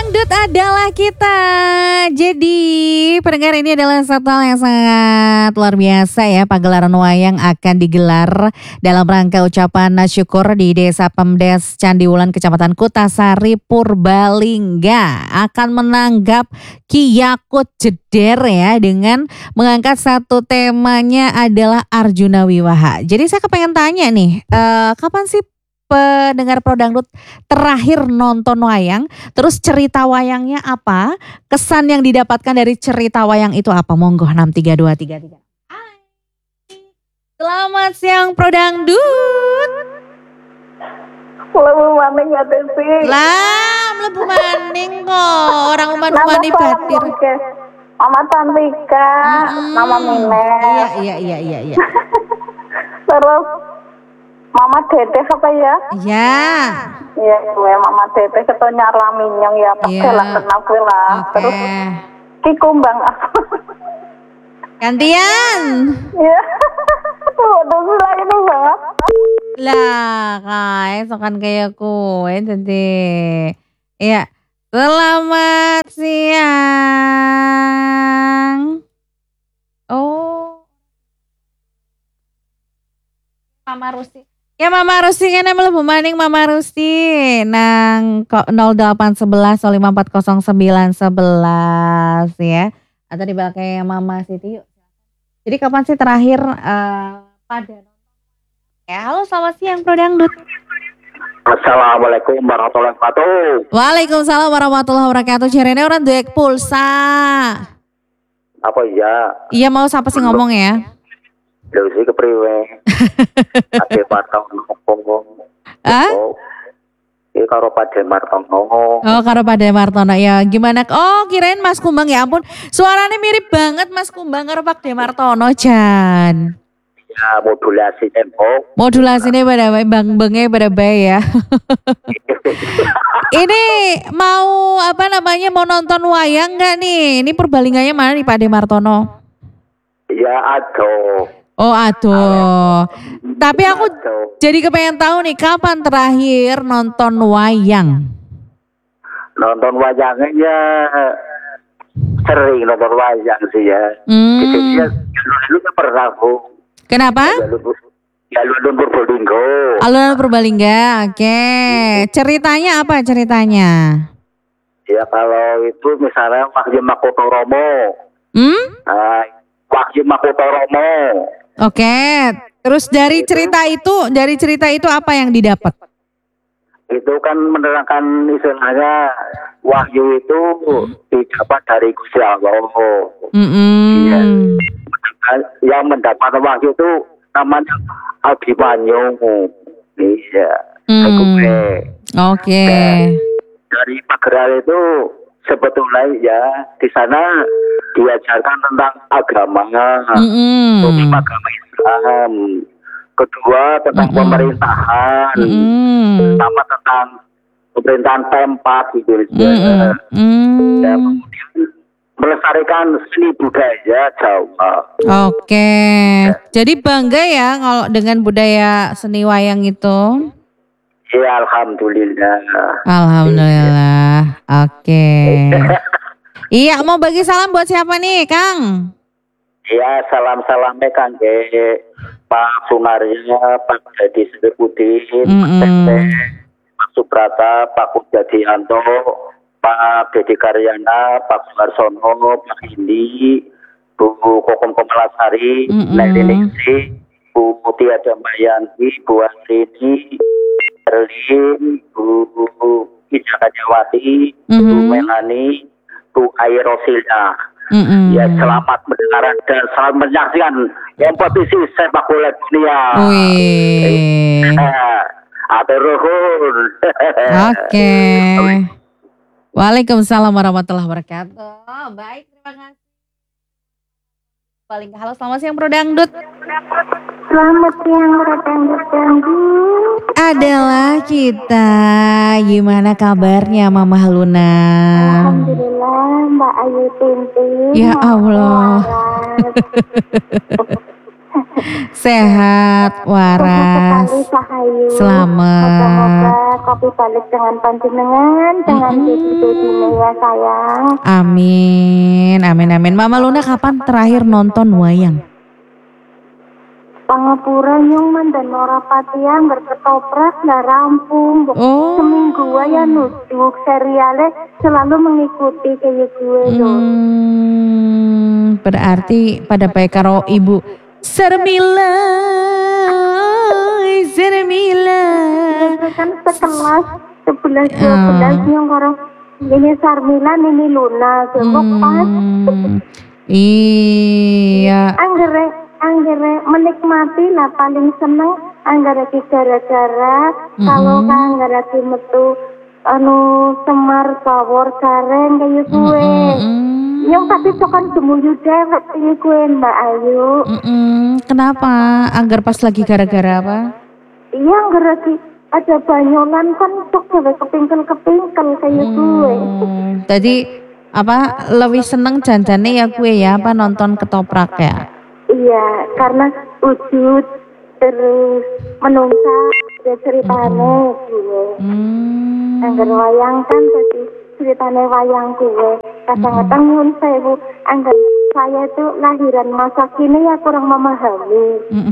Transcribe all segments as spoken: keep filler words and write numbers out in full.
Dangdut adalah kita. Jadi pendengar, ini adalah satu hal yang sangat luar biasa ya. Pagelaran wayang akan digelar dalam rangka ucapan syukur di Desa Pemdes Candiwulan, Kecamatan Kutasari, Purbalingga. Akan menanggap Kiyakut Jeder ya, dengan mengangkat satu temanya adalah Arjuna Wiwaha. Jadi saya kepengen tanya nih, uh, kapan sih pendengar Pro Dangdut terakhir nonton wayang? Terus cerita wayangnya apa? Kesan yang didapatkan dari cerita wayang itu apa? Monggo enam tiga dua tiga tiga. Selamat siang Pro Dangdut. Lebu maning ya Tesi. Lah, lebu maning kok. Orang uman-umani batir. Mama Tantika, hmm, Mama Mine. Iya, iya, iya, iya, iya. Terus Mama Dede apa ya? Iya. Iya, gue Mama Dede ketanya Arlaminyong ya, pakai lah kenal gue lah. Okay. Terus Ki Kumbang apa? Gantian. Iya. Tuh, udah mulai itu banget. Lah, kai sokan kayak kue tadi. Iya. Selamat siang. Oh. Mama Rusti. Ya Mama Rusti kan mlebu maning Mama Rusti nang nol delapan satu satu lima empat nol sembilan satu satu ya. Atau di belakang Mama Siti yuk. Jadi kapan sih terakhir uh, pada ya, halo selamat siang Pro Dangdut. Assalamualaikum warahmatullahi wabarakatuh. Waalaikumsalam warahmatullahi wabarakatuh. Cerene orang duek pulsa. Apa iya? Iya, mau siapa sih ngomong ya? Lho sih kepriwe. Ade Martono ngomong. Ah? Iki karo Pade Martono. Oh, karo Pade Martono ya. Gimana? Oh, kirain Mas Kumbang, ya ampun. Suaranya mirip banget Mas Kumbang karo Pade Martono, Jan. Ya, modulasi tempo. Modulasinya pada baik, bang-bangnya pada baik ya. Ini mau apa namanya, mau nonton wayang nggak nih? Ini Purbalinganya mana nih Pade Martono? Ya, aduh. Oh, aduh. Tapi aku aduh. Jadi kepengen tahu nih, kapan terakhir nonton wayang? Nonton wayangnya ya sering nonton wayang sih ya. Hmm. Jadi ya dulu pernah Bu. Kenapa? Ya Alun-Alun Purbalingga. Alun-Alun Purbalingga, oke. Okay. Ceritanya apa ceritanya? Ya kalau itu misalnya Wahyu Makoto Romo. Hmm? Uh, Wahyu Makoto Romo. Oke. Okay. Terus dari cerita itu, dari cerita itu apa yang didapat? Itu kan menerangkan istilahnya Wahyu itu didapat dari Gusti Allah. Mm-hmm. Ya. Yang mendapat wahyu itu namanya Abimanyu. Iya. Mm. Oke. Okay. Dari Pageral itu sebetulnya ya di sana diajarkan tentang agama, mm-hmm. agama Islam. Kedua tentang mm-hmm. pemerintahan, mm-hmm. sama tentang pemerintahan tempat gitu. Mm-hmm. Dan kemudian melestarikan seni budaya Jawa. Oke, ya. Jadi bangga ya kalau dengan budaya seni wayang itu. Ya, alhamdulillah. Alhamdulillah. Oke. Iya, mau bagi salam buat siapa nih, Kang? Iya, salam-salamnya Kang Ge, Pak Sunarya, Pak Dedi Sedepudin, mm-hmm. Pak Subrata, Pak Kudjadianto, Pak Dedi Karyana, Pak Suarsono, Pak Indi, Bu Kokom Komalasari, mm-hmm. Neli Ningsi, Bu Mutia Damayanti, Bu Asrini, Erlin, Bu Ija Kajawati, mm-hmm. Bu Melani, Bu Airosilda. Mm-hmm. Ya, selamat mendengarkan dan selamat menyaksikan kompetisi sepak bola dunia. Wih. Atur nuhun. Oke. Waalaikumsalam warahmatullahi wabarakatuh. Baik, terima kasih. Paling halo, selamat siang Pro Dangdut. Selamat siang Pro Dangdut. Adalah kita. Gimana kabarnya Mama Luna? Alhamdulillah Mbak Ayu Tintin. Ya Allah. Sehat, waras, sekali Sahayu. selamat. Moga-moga kopi balik dengan panjenengan, dengan Mm-mm. jadi-jadinya ya sayang. Amin, amin, amin. Mama Luna kapan terakhir nonton wayang? Pangapura nyung mandan ora patiang berketoprak nggak rampung. Oh. Seminggu ya nuduk serialnya selalu mengikuti kayak gue tuh. Hmm, berarti pada baik karo ibu Sarmila, Sarmila. Biasa kan sekelas sebelas dua belas nyung karo ini Sarmila ini Luna semua pas. Hmm, iya. Anggere Anggere menikmati lah paling seneng anggere ki gara-gara kalau kan anggere ki metu anu Semar Sawor Sareng kayak gue. Yang tapi cokan gemuyu dewek kayak gue Mbak Ayu. Mm-mm. Kenapa? Anggar pas lagi gara-gara apa? Iya anggere ki ada banyolan kan cok dewek kepingkel-kepingkel kayak gue. Hmm, Tadi apa lebih seneng janjane ya gue ya apa nonton ketoprak ya? Iya, karena wujud terus menungsa ada ceritane gue. Hmm. Angger wayang kan jadi ceritane wayang gue. Kadang-kadang nyun sewu, angger saya itu lahiran masa kini ya kurang memahami. Mm-mm.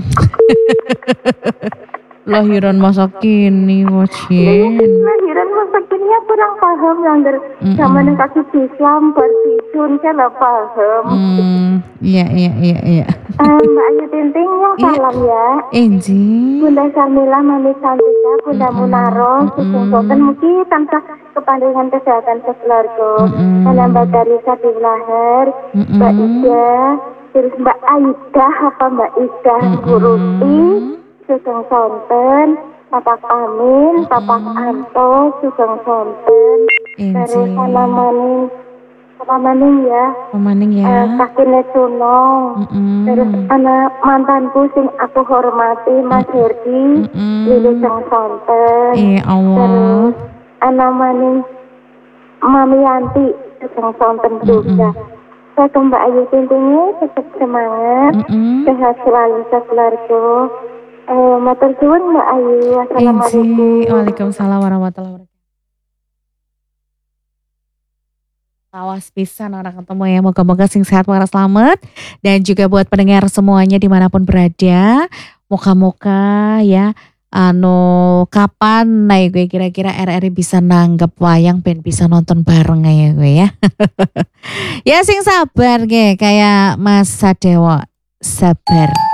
Lahiran masa kini, wajin. Lahiran masa kini ya kurang paham angger zaman yang kaki Islam berpisun kan lah paham. Hmm, iya iya iya iya. Eh, Mbak Ayu Tinting yang salam ya. Enji. Bunda Sarmila, Mami Santika, Bunda Munaro, Sukung Sultan, mungkin tanpa kepandangan kesehatan sekeluarga. Karena Mbak Darisa di Lahir, Mbak Ida, terus Mbak Aida, apa Mbak Ida, Guruti, Sukung Sultan, Papak Amin, Papak Anto, Sukung Sultan, terus sama Maning, sama Maning ya, Pemaning ya. eh, Kakine Sunong. Mm-mm. Terus anak mantanku sing aku hormati Mas Herdi, Lili Sang Sonten. Eh Allah. Terus anak maning Mami Yanti Sang Sonten juga. Saya ke Mbak Ayu Tintingnya tetap semangat, Mm-mm. sehat selalu sekeluarga. Eh, matur suwun Mbak Ayu. Assalamualaikum. Enji. Waalaikumsalam warahmatullahi wabarakatuh. Awas pisan orang ketemu ya, moga-moga sing sehat waras selamat. Dan juga buat pendengar semuanya dimanapun berada, moga-moga ya anu kapan naik gue kira-kira R R I bisa nanggep wayang ben bisa nonton bareng ya gue ya. Ya sing sabar gue kayak Mas Sadewa, sabar.